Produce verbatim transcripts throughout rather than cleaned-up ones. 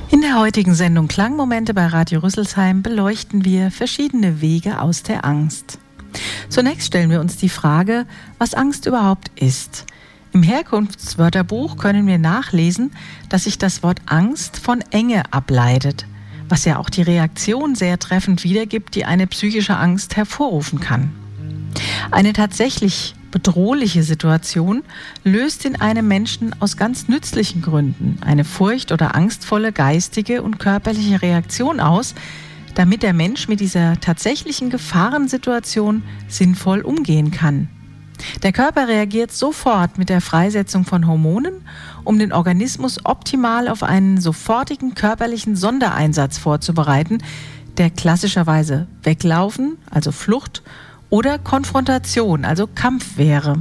In der heutigen Sendung Klangmomente bei Radio Rüsselsheim beleuchten wir verschiedene Wege aus der Angst. Zunächst stellen wir uns die Frage, was Angst überhaupt ist. Im Herkunftswörterbuch können wir nachlesen, dass sich das Wort Angst von Enge ableitet, was ja auch die Reaktion sehr treffend wiedergibt, die eine psychische Angst hervorrufen kann. Eine tatsächlich bedrohliche Situation löst in einem Menschen aus ganz nützlichen Gründen eine furcht- oder angstvolle geistige und körperliche Reaktion aus, damit der Mensch mit dieser tatsächlichen Gefahrensituation sinnvoll umgehen kann. Der Körper reagiert sofort mit der Freisetzung von Hormonen, um den Organismus optimal auf einen sofortigen körperlichen Sondereinsatz vorzubereiten, der klassischerweise Weglaufen, also Flucht, oder Konfrontation, also Kampf wäre.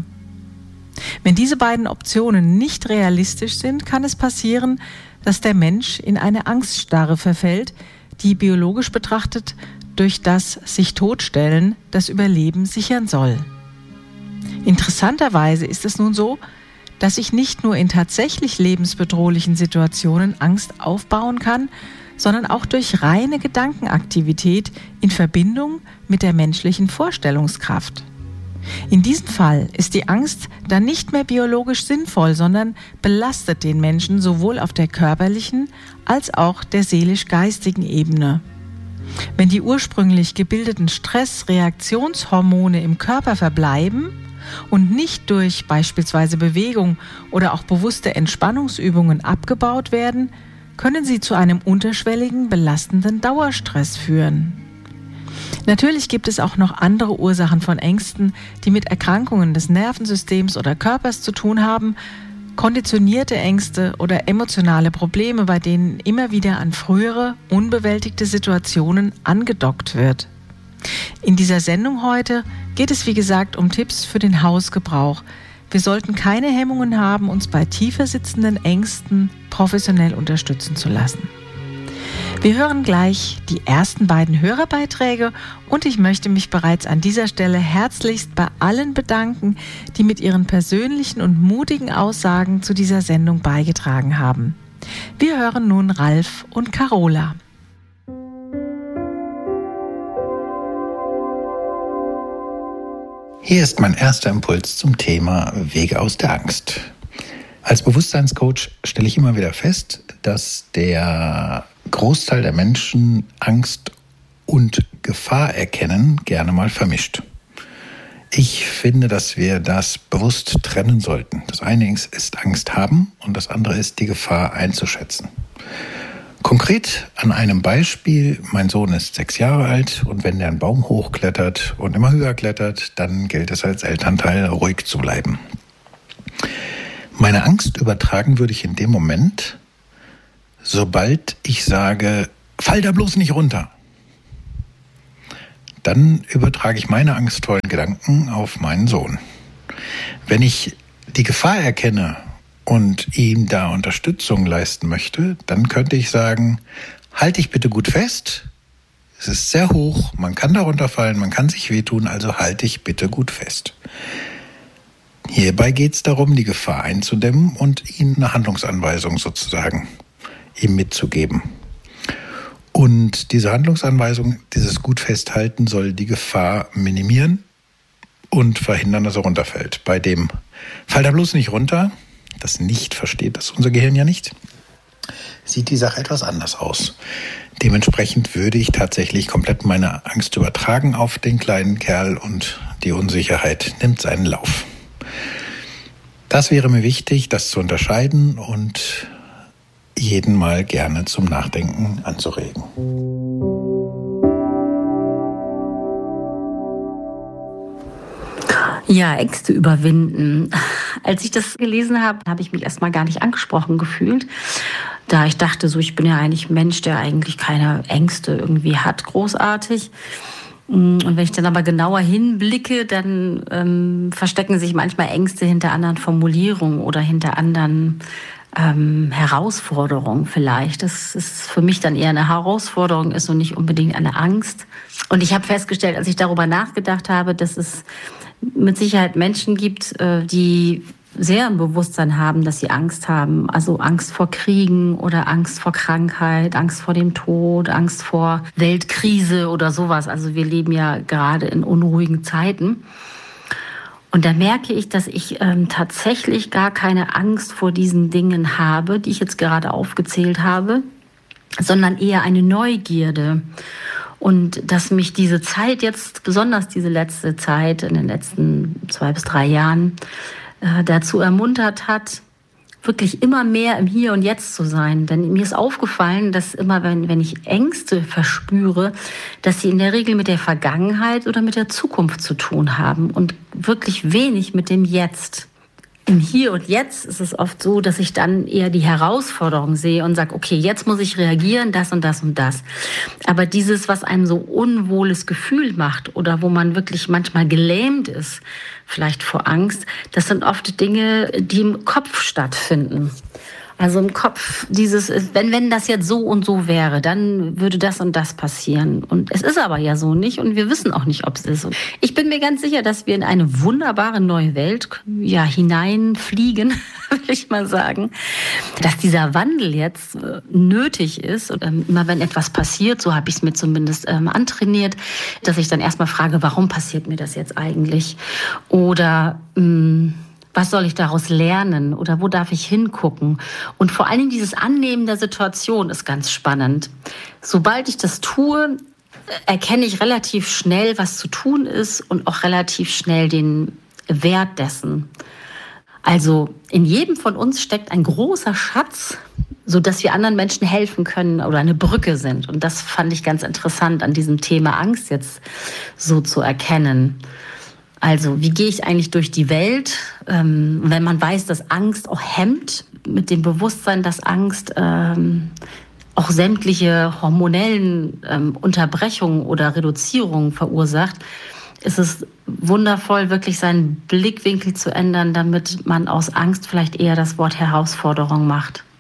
Wenn diese beiden Optionen nicht realistisch sind, kann es passieren, dass der Mensch in eine Angststarre verfällt, die biologisch betrachtet durch das sich totstellen das Überleben sichern soll. Interessanterweise ist es nun so, dass sich nicht nur in tatsächlich lebensbedrohlichen Situationen Angst aufbauen kann, sondern auch durch reine Gedankenaktivität in Verbindung mit der menschlichen Vorstellungskraft. In diesem Fall ist die Angst dann nicht mehr biologisch sinnvoll, sondern belastet den Menschen sowohl auf der körperlichen als auch der seelisch-geistigen Ebene. Wenn die ursprünglich gebildeten Stressreaktionshormone im Körper verbleiben und nicht durch beispielsweise Bewegung oder auch bewusste Entspannungsübungen abgebaut werden, können sie zu einem unterschwelligen, belastenden Dauerstress führen. Natürlich gibt es auch noch andere Ursachen von Ängsten, die mit Erkrankungen des Nervensystems oder Körpers zu tun haben, konditionierte Ängste oder emotionale Probleme, bei denen immer wieder an frühere, unbewältigte Situationen angedockt wird. In dieser Sendung heute geht es wie gesagt um Tipps für den Hausgebrauch. Wir sollten keine Hemmungen haben, uns bei tiefer sitzenden Ängsten professionell unterstützen zu lassen. Wir hören gleich die ersten beiden Hörerbeiträge und ich möchte mich bereits an dieser Stelle herzlichst bei allen bedanken, die mit ihren persönlichen und mutigen Aussagen zu dieser Sendung beigetragen haben. Wir hören nun Ralf und Carola. Hier ist mein erster Impuls zum Thema Wege aus der Angst. Als Bewusstseinscoach stelle ich immer wieder fest, dass der Großteil der Menschen Angst und Gefahr erkennen gerne mal vermischt. Ich finde, dass wir das bewusst trennen sollten. Das eine ist Angst haben und das andere ist die Gefahr einzuschätzen. Konkret an einem Beispiel: Mein Sohn ist sechs Jahre alt und wenn der einen Baum hochklettert und immer höher klettert, dann gilt es als Elternteil, ruhig zu bleiben. Meine Angst übertragen würde ich in dem Moment, sobald ich sage, fall da bloß nicht runter. Dann übertrage ich meine angstvollen Gedanken auf meinen Sohn. Wenn ich die Gefahr erkenne und ihm da Unterstützung leisten möchte, dann könnte ich sagen, halt dich bitte gut fest, es ist sehr hoch, man kann darunter fallen, man kann sich wehtun, also halt dich bitte gut fest. Hierbei geht es darum, die Gefahr einzudämmen und ihm eine Handlungsanweisung sozusagen ihm mitzugeben. Und diese Handlungsanweisung, dieses gut festhalten, soll die Gefahr minimieren und verhindern, dass er runterfällt. Bei dem Fall da bloß nicht runter, das nicht versteht das unser Gehirn ja nicht, sieht die Sache etwas anders aus. Dementsprechend würde ich tatsächlich komplett meine Angst übertragen auf den kleinen Kerl und die Unsicherheit nimmt seinen Lauf. Das wäre mir wichtig, das zu unterscheiden und jeden mal gerne zum Nachdenken anzuregen. Ja, Ängste überwinden. Als ich das gelesen habe, habe ich mich erstmal gar nicht angesprochen gefühlt. Da ich dachte so, ich bin ja eigentlich ein Mensch, der eigentlich keine Ängste irgendwie hat, großartig. Und wenn ich dann aber genauer hinblicke, dann ähm, verstecken sich manchmal Ängste hinter anderen Formulierungen oder hinter anderen ähm, Herausforderungen vielleicht. Das ist für mich dann eher eine Herausforderung ist und nicht unbedingt eine Angst. Und ich habe festgestellt, als ich darüber nachgedacht habe, dass es mit Sicherheit Menschen gibt, die sehr im Bewusstsein haben, dass sie Angst haben. Also Angst vor Kriegen oder Angst vor Krankheit, Angst vor dem Tod, Angst vor Weltkrise oder sowas. Also wir leben ja gerade in unruhigen Zeiten. Und da merke ich, dass ich ähm, tatsächlich gar keine Angst vor diesen Dingen habe, die ich jetzt gerade aufgezählt habe, sondern eher eine Neugierde. Und dass mich diese Zeit jetzt, besonders diese letzte Zeit in den letzten zwei bis drei Jahren, äh, dazu ermuntert hat, wirklich immer mehr im Hier und Jetzt zu sein. Denn mir ist aufgefallen, dass immer, wenn, wenn ich Ängste verspüre, dass sie in der Regel mit der Vergangenheit oder mit der Zukunft zu tun haben und wirklich wenig mit dem Jetzt. Im Hier und Jetzt ist es oft so, dass ich dann eher die Herausforderung sehe und sage, okay, jetzt muss ich reagieren, das und das und das. Aber dieses, was einem so unwohles Gefühl macht oder wo man wirklich manchmal gelähmt ist, vielleicht vor Angst, das sind oft Dinge, die im Kopf stattfinden. Also im Kopf dieses, wenn, wenn das jetzt so und so wäre, dann würde das und das passieren. Und es ist aber ja so nicht und wir wissen auch nicht, ob es ist. Ich bin mir ganz sicher, dass wir in eine wunderbare neue Welt ja, hineinfliegen, will ich mal sagen. Dass dieser Wandel jetzt äh, nötig ist. Und, ähm, immer wenn etwas passiert, so habe ich es mir zumindest ähm, antrainiert, dass ich dann erstmal frage, warum passiert mir das jetzt eigentlich? Oder mh, was soll ich daraus lernen oder wo darf ich hingucken? Und vor allen Dingen dieses Annehmen der Situation ist ganz spannend. Sobald ich das tue, erkenne ich relativ schnell, was zu tun ist und auch relativ schnell den Wert dessen. Also in jedem von uns steckt ein großer Schatz, sodass wir anderen Menschen helfen können oder eine Brücke sind. Und das fand ich ganz interessant an diesem Thema Angst jetzt so zu erkennen. Also, wie gehe ich eigentlich durch die Welt, ähm, wenn man weiß, dass Angst auch hemmt, mit dem Bewusstsein, dass Angst ähm, auch sämtliche hormonellen ähm, Unterbrechungen oder Reduzierungen verursacht, ist es wundervoll, wirklich seinen Blickwinkel zu ändern, damit man aus Angst vielleicht eher das Wort Herausforderung macht.